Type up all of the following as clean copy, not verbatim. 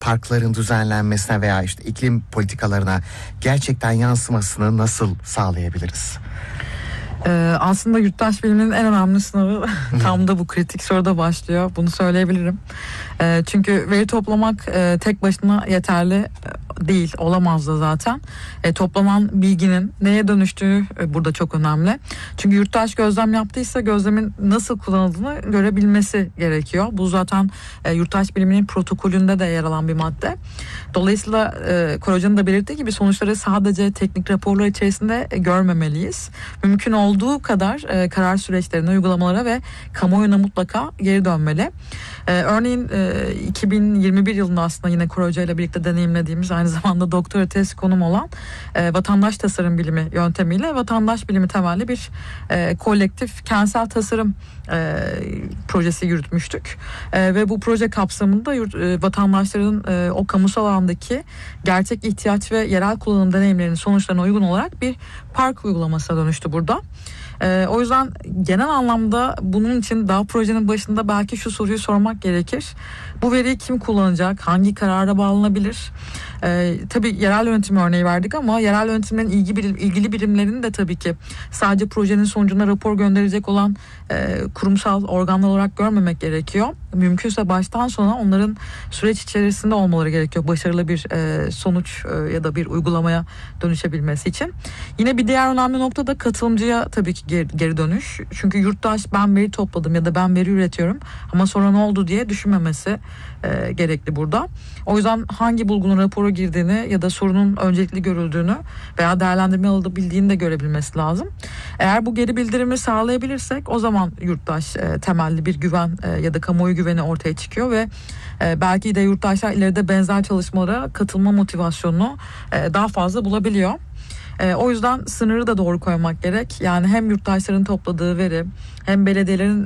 parkların düzenlenmesine veya işte iklim politikalarına gerçekten yansımasını nasıl sağlayabiliriz? Aslında yurttaş biliminin en önemli sınavı tam da bu kritik soruda başlıyor. Bunu söyleyebilirim. Çünkü veri toplamak tek başına yeterli değil, olamaz da zaten. Toplanan bilginin neye dönüştüğü burada çok önemli. Çünkü yurttaş gözlem yaptıysa gözlemin nasıl kullanıldığını görebilmesi gerekiyor. Bu zaten yurttaş biliminin protokolünde de yer alan bir madde. Dolayısıyla Koray Hoca'nın da belirttiği gibi sonuçları sadece teknik raporlar içerisinde görmemeliyiz. Mümkün olduğu kadar karar süreçlerine, uygulamalara ve kamuoyuna mutlaka geri dönmeli. Örneğin 2021 yılında aslında yine Koray Hoca ile birlikte deneyimlediğimiz, aynı zamanda doktora tez konum olan vatandaş tasarım bilimi yöntemiyle vatandaş bilimi temelli bir kolektif kentsel tasarım projesi yürütmüştük. Ve bu proje kapsamında vatandaşların o kamusal alandaki gerçek ihtiyaç ve yerel kullanım deneyimlerinin sonuçlarına uygun olarak bir park uygulamasına dönüştü burada. O yüzden genel anlamda bunun için daha projenin başında belki şu soruyu sormak gerekir. Bu veriyi kim kullanacak? Hangi karara bağlanabilir? Tabii yerel yönetim örneği verdik ama yerel yönetimlerin ilgili birimlerinin de tabii ki sadece projenin sonucuna rapor gönderecek olan kurumsal organlar olarak görmemek gerekiyor. Mümkünse baştan sona onların süreç içerisinde olmaları gerekiyor. Başarılı bir sonuç ya da bir uygulamaya dönüşebilmesi için. Yine bir diğer önemli nokta da katılımcıya tabii ki geri dönüş. Çünkü yurttaş ben veri topladım ya da ben veri üretiyorum ama sonra ne oldu diye düşünmemesi gerekli burada. O yüzden hangi bulgunun rapora girdiğini ya da sorunun öncelikli görüldüğünü veya değerlendirme alınabildiğini de görebilmesi lazım. Eğer bu geri bildirimi sağlayabilirsek o zaman yurttaş temelli bir güven ya da kamuoyu güveni ortaya çıkıyor ve belki de yurttaşlar ileride benzer çalışmalara katılma motivasyonunu daha fazla bulabiliyor. O yüzden sınırı da doğru koymak gerek. Yani hem yurttaşların topladığı veri hem belediyelerin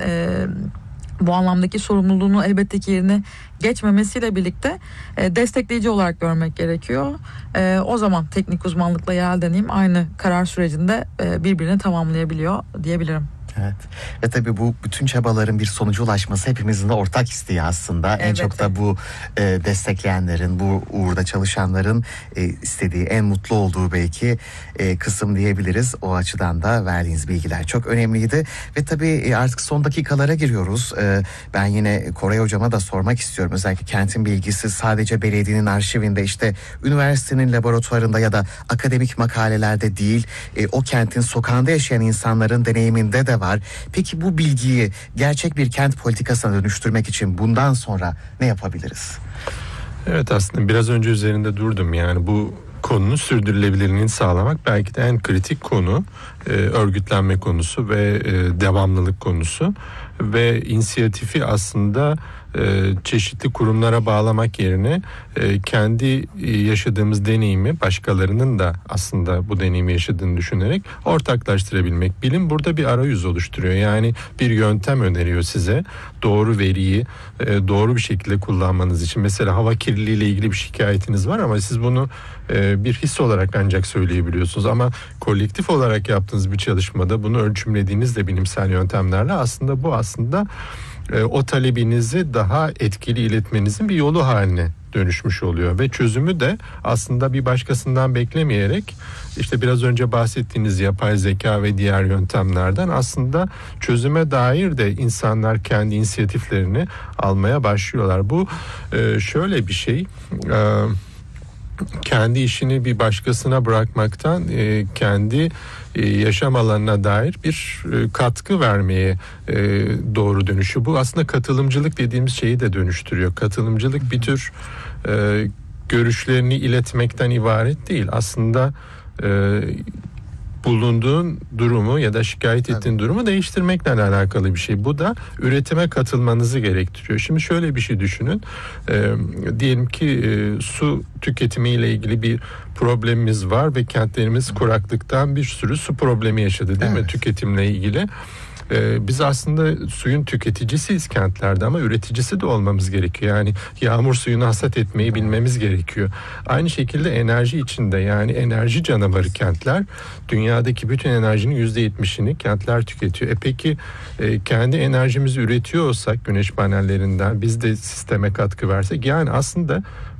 bu anlamdaki sorumluluğunu elbette ki yerine geçmemesiyle birlikte destekleyici olarak görmek gerekiyor. O zaman teknik uzmanlıkla yerel deneyim aynı karar sürecinde birbirini tamamlayabiliyor diyebilirim. Evet. Ve tabii bu bütün çabaların bir sonuca ulaşması hepimizin de ortak isteği aslında. Evet. En çok da bu destekleyenlerin, bu uğurda çalışanların istediği, en mutlu olduğu belki kısım diyebiliriz. O açıdan da verdiğiniz bilgiler çok önemliydi. Ve tabii artık son dakikalara giriyoruz. Ben yine Koray Hocama da sormak istiyorum. Özellikle kentin bilgisi sadece belediyenin arşivinde, işte üniversitenin laboratuvarında ya da akademik makalelerde değil, o kentin sokağında yaşayan insanların deneyiminde de var. Peki bu bilgiyi gerçek bir kent politikasına dönüştürmek için bundan sonra ne yapabiliriz? Evet, aslında biraz önce üzerinde durdum. Yani bu konunun sürdürülebilirliğini sağlamak belki de en kritik konu. Örgütlenme konusu ve devamlılık konusu ve inisiyatifi aslında çeşitli kurumlara bağlamak yerine kendi yaşadığımız deneyimi başkalarının da aslında bu deneyimi yaşadığını düşünerek ortaklaştırabilmek. Bilim burada bir arayüz oluşturuyor. Yani bir yöntem öneriyor size. Doğru veriyi doğru bir şekilde kullanmanız için. Mesela hava kirliliği ile ilgili bir şikayetiniz var ama siz bunu bir his olarak ancak söyleyebiliyorsunuz. Ama kolektif olarak yaptığınız bir çalışmada bunu ölçümlediğinizde bilimsel yöntemlerle aslında o talebinizi daha etkili iletmenizin bir yolu haline dönüşmüş oluyor ve çözümü de aslında bir başkasından beklemeyerek, işte biraz önce bahsettiğiniz yapay zeka ve diğer yöntemlerden aslında çözüme dair de insanlar kendi inisiyatiflerini almaya başlıyorlar. Bu şöyle bir şey. Kendi işini bir başkasına bırakmaktan kendi yaşam alanına dair bir katkı vermeye doğru dönüşü. Bu aslında katılımcılık dediğimiz şeyi de dönüştürüyor. Katılımcılık bir tür görüşlerini iletmekten ibaret değil. Aslında bulunduğun durumu ya da şikayet ettiğin durumu değiştirmekle alakalı bir şey. Bu da üretime katılmanızı gerektiriyor. Şimdi şöyle bir şey düşünün. Diyelim ki su tüketimiyle ilgili bir problemimiz var ve kentlerimiz kuraklıktan bir sürü su problemi yaşadı, değil mi? Tüketimle ilgili. Biz aslında suyun tüketicisiyiz kentlerde ama üreticisi de olmamız gerekiyor. Yani yağmur suyunu hasat etmeyi bilmemiz gerekiyor. Aynı şekilde enerji içinde, yani enerji canavarı kentler. Dünyadaki bütün enerjinin %70'ini kentler tüketiyor. Peki kendi enerjimizi üretiyor olsak güneş panellerinden, biz de sisteme katkı versek, yani aslında